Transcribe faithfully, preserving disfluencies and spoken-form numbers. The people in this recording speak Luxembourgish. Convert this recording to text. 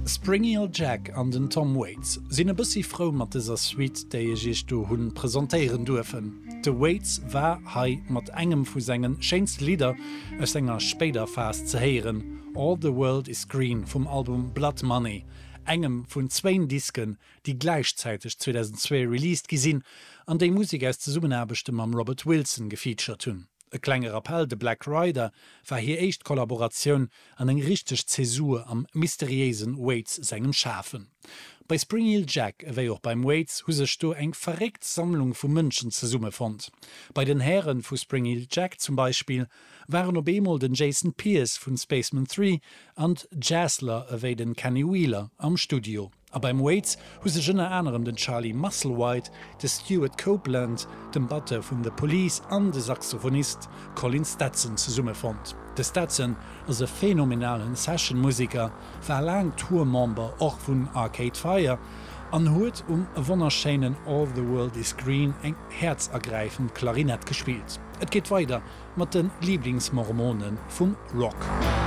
Spring-Heel Jack an den Tom Waits sinn e bëssi froh mat dieser Suite, déi ich ich do hunn präsentéieren dürfen. De Waits war hai mat engem vu sengen scheinst Lieder aus enger Speder fast ze heieren. All the World is Green vom Album Blood Money, engem vun zwein Disken, die gleichzeitig zweitausendzwei released gesinn, an déi Musik aus der Summenarbeichte am Robert Wilson gefeatured hunn. E klenger Appell de Black Rider war hier echt Kollaboration an eng richtig Zäsur am mysteriösen Waits segem Schafen. Bei Spring-Heel Jack ewéi auch beim Waits husech do eng verregt Sammlung vu Mënschen ze Summe fand. Bei den Herren vu Spring-Heel Jack zum Beispiel waren op emol den Jason Pierce vun Spaceman drei an Jazzler ewéi den Kenny Wheeler am Studio. A beim Waits huse ënner anderem den Charlie Musselwhite, de Stuart Copeland, dem Butter vun der Police an de Saxophonist Colin Stetson ze Summe fand. De Stetson ass e phänomenalen Sessionmusiker, war lang Tourmember och vun Arcade Fire, an huet um e wonnerscheinen All the World is Green eng herzergreifend Klarinett gespielt. Et geht weiter mat den Lieblingsmormonen vum Rock.